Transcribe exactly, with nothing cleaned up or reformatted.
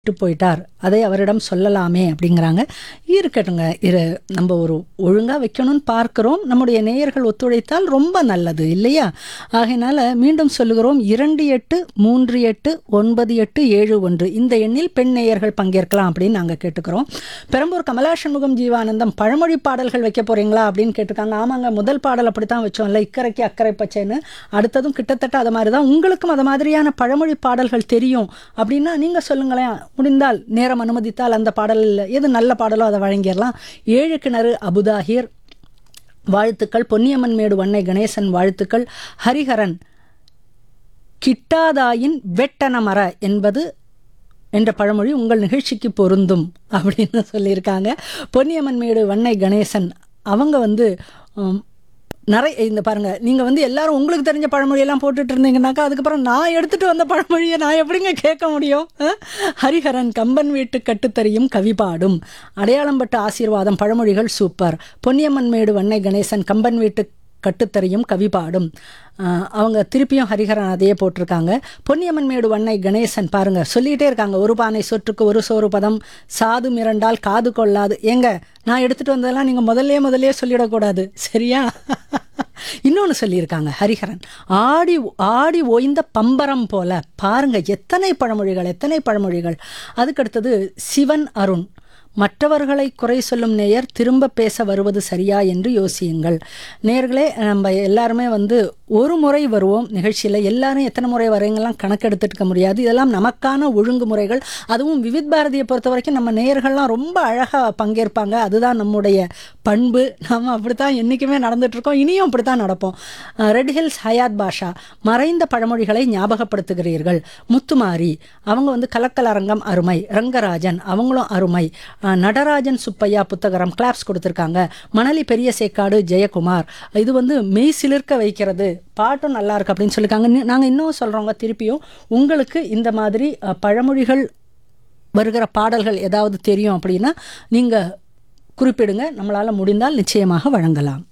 விட்டு போயிட்டார், அதை அவரிடம் சொல்லலாமே அப்படிங்கிறாங்க. இருக்கட்டுங்க, இரு நம்ம ஒரு ஒழுங்காக வைக்கணும்னு பார்க்குறோம். நம்முடைய நேயர்கள் ஒத்துழைத்தால் ரொம்ப நல்லது இல்லையா? ஆகையினால மீண்டும் சொல்லுகிறோம், இரண்டு எட்டு மூன்று எட்டு ஒன்பது எட்டு ஏழு ஒன்று இந்த எண்ணில் பெண் நேயர்கள் பங்கேற்கலாம் அப்படின்னு நாங்கள் கேட்டுக்கிறோம். பெரம்பூர் கமலா சண்முகம் ஜீவானந்தம் பழமொழி பாடல்கள் வைக்க போகிறீங்களா அப்படின்னு கேட்டிருக்காங்க. ஆமாங்க, முதல் பாடல் அப்படி தான் வச்சோம்ல, இக்கரைக்கு அக்கறை பச்சைன்னு. அடுத்ததும் கிட்டத்தட்ட அது மாதிரி தான். உங்களுக்கும் அது மாதிரியான பழமொழி பாடல்கள் தெரியும் அப்படின்னா நீங்கள் சொல்லுங்களேன். முடிந்தால் நேரம் அனுமதித்தால் அந்த பாடல் எது நல்ல பாடலோ அதை வழங்கிடலாம். ஏழு கிணறு அபுதாஹிர் வாழ்த்துக்கள். பொன்னியம்மன் மேடு வண்ணை கணேசன் வாழ்த்துக்கள். ஹரிஹரன் கிட்டாதாயின் வெட்டன மர என்பது என்ற பழமொழி உங்கள் நிகழ்ச்சிக்கு பொருந்தும் அப்படின்னு சொல்லியிருக்காங்க. பொன்னியம்மன் மேடு வண்ணை கணேசன் அவங்க வந்து நிறைய இந்த பாருங்கள், நீங்கள் வந்து எல்லாரும் உங்களுக்கு தெரிஞ்ச பழமொழியெல்லாம் போட்டுட்டு இருந்தீங்கன்னாக்கா அதுக்கப்புறம் நான் எடுத்துகிட்டு வந்த பழமொழியை நான் எப்படிங்க கேட்க முடியும்? ஹரிஹரன் கம்பன் வீட்டு கட்டுத்தறியும் கவிபாடும் அடையாளம்பட்ட ஆசீர்வாதம் பழமொழிகள் சூப்பர். பொன்னியம்மன் மேடு வண்ணை கணேசன் கம்பன் வீட்டு கட்டுத்தறியும் கவிபாடும். அவங்க திருப்பியும் ஹரிஹரன் அதையே போட்டிருக்காங்க. பொன்னியம்மன் மேடு வண்ணை கணேசன் பாருங்கள் சொல்லிகிட்டே இருக்காங்க. ஒரு பானை சொற்றுக்கு ஒரு சோறு பதம், சாது மிரண்டால் காது கொள்ளாது. ஏங்க, நான் எடுத்துகிட்டு வந்ததெல்லாம் நீங்கள் முதல்லே முதல்லே சொல்லிடக்கூடாது சரியா? இன்னொன்று சொல்லியிருக்காங்க ஹரிஹரன், ஆடி ஆடி ஓய்ந்த பம்பரம் போல. பாருங்கள் எத்தனை பழமொழிகள் எத்தனை பழமொழிகள். அதுக்கடுத்தது சிவன் அருண், மற்றவர்களை குறை சொல்லும் நேயர் திரும்ப பேச வருவது சரியா என்று யோசியுங்கள். நேயர்களே, நம்ம எல்லாருமே வந்து ஒரு முறை வருவோம் நிகழ்ச்சியில். எல்லாரும் எத்தனை முறை வரீங்கலாம் கணக்கெடுத்துக்க முடியாது. இதெல்லாம் நமக்கான ஒழுங்குமுறைகள். அதுவும் விவித் பாரதியை பொறுத்த வரைக்கும் நம்ம நேயர்கள்லாம் ரொம்ப அழகாக பங்கேற்பாங்க. அதுதான் நம்முடைய பண்பு. நம்ம அப்படித்தான் என்றைக்குமே நடந்துகிட்ருக்கோம், இனியும் அப்படி தான் நடப்போம். ரெட் ஹில்ஸ் ஹயாத் பாஷா, மறைந்த பழமொழிகளை ஞாபகப்படுத்துகிறீர்கள். முத்துமாரி அவங்க வந்து கலக்கல் அரங்கம் அருமை. ரங்கராஜன் அவங்களும் அருமை. நடராஜன் சுப்பையா புத்தகரம் கிளாப்ஸ் கொடுத்துருக்காங்க. மணலி பெரிய சேக்காடு ஜெயக்குமார், இது வந்து மெய் சிலிர்க்க வைக்கிறது, பாட்டும் நல்லா இருக்கு அப்படின்னு சொல்லியிருக்காங்க. நாங்கள் இன்னும் சொல்கிறோங்க திருப்பியும், உங்களுக்கு இந்த மாதிரி பழமொழிகள் வருகிற பாடல்கள் ஏதாவது தெரியும் அப்படின்னா நீங்கள் குறிப்பிடுங்க. நம்மளால் முடிந்தால் நிச்சயமாக வழங்கலாம்.